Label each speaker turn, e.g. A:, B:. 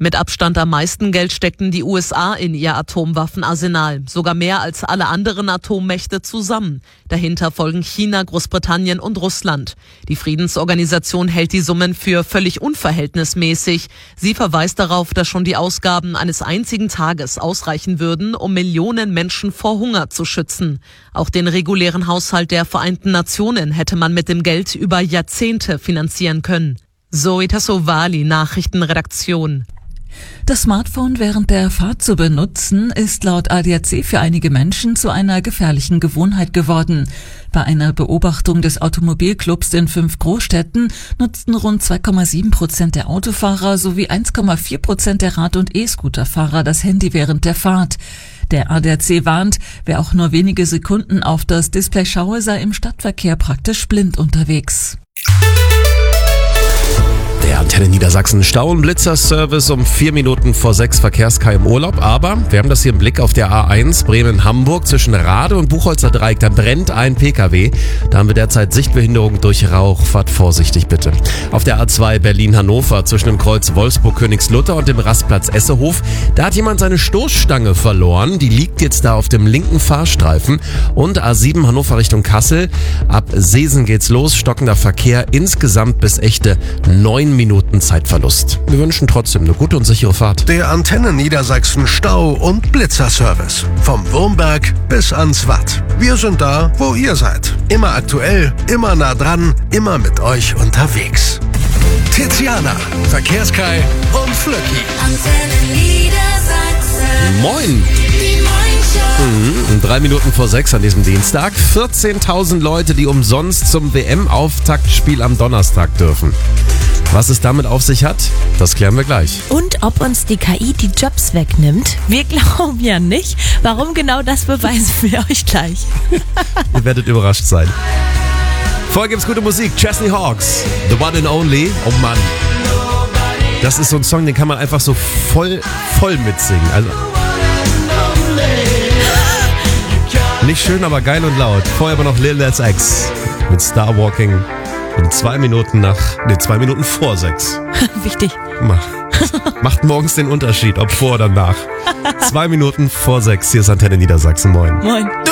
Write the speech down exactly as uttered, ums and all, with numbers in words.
A: Mit Abstand am meisten Geld steckten die U S A in ihr Atomwaffenarsenal, sogar mehr als alle anderen Atommächte zusammen. Dahinter folgen China, Großbritannien und Russland. Die Friedensorganisation hält die Summen für völlig unverhältnismäßig. Sie verweist darauf, dass schon die Ausgaben eines einzigen Tages ausreichen würden, um Millionen Menschen vor Hunger zu schützen. Auch den regulären Haushalt der Vereinten Nationen hätte man mit dem Geld über Jahrzehnte finanzieren können. Zoe Tassovali, Nachrichtenredaktion.
B: Das Smartphone während der Fahrt zu benutzen, ist laut A D A C für einige Menschen zu einer gefährlichen Gewohnheit geworden. Bei einer Beobachtung des Automobilclubs in fünf Großstädten nutzten rund zwei Komma sieben Prozent der Autofahrer sowie eins Komma vier Prozent der Rad- und E-Scooterfahrer das Handy während der Fahrt. Der A D A C warnt, wer auch nur wenige Sekunden auf das Display schaue, sei im Stadtverkehr praktisch blind unterwegs.
C: Der Antenne Niedersachsen Stau- und Blitzerservice um vier Minuten vor sechs, Verkehrskei im Urlaub. Aber wir haben das hier im Blick auf der A eins Bremen-Hamburg zwischen Rade und Buchholzer Dreieck. Da brennt ein P K W. Da haben wir derzeit Sichtbehinderung durch Rauch. Fahrt vorsichtig bitte. Auf der A zwei Berlin-Hannover zwischen dem Kreuz Wolfsburg-Königslutter und dem Rastplatz Essehof. Da hat jemand seine Stoßstange verloren. Die liegt jetzt da auf dem linken Fahrstreifen. Und A sieben Hannover Richtung Kassel. Ab Seesen geht's los. Stockender Verkehr. Insgesamt bis echte neun Minuten Zeitverlust. Wir wünschen trotzdem eine gute und sichere Fahrt.
D: Der Antenne Niedersachsen Stau- und Blitzerservice. Vom Wurmberg bis ans Watt. Wir sind da, wo ihr seid. Immer aktuell, immer nah dran, immer mit euch unterwegs. Tiziana, Verkehrskei und Flöcki.
E: Antenne Niedersachsen.
C: Moin!
E: Die Moin-Show.
C: Mhm, drei Minuten vor sechs an diesem Dienstag. vierzehntausend Leute, die umsonst zum W M-Auftaktspiel am Donnerstag dürfen. Was es damit auf sich hat, das klären wir gleich.
F: Und ob uns die K I die Jobs wegnimmt? Wir glauben ja nicht. Warum genau das beweisen wir euch gleich.
C: Ihr werdet überrascht sein. Vorher gibt's gute Musik. Chesney Hawks, The One and Only. Oh Mann. Das ist so ein Song, den kann man einfach so voll, voll mitsingen. Also nicht schön, aber geil und laut. Vorher aber noch Lil Nas X mit Star Walking. In zwei Minuten nach, nee, zwei Minuten vor sechs.
F: Wichtig.
C: Macht, macht morgens den Unterschied, ob vor oder nach. Zwei Minuten vor sechs. Hier ist Antenne Niedersachsen. Moin.
F: Moin.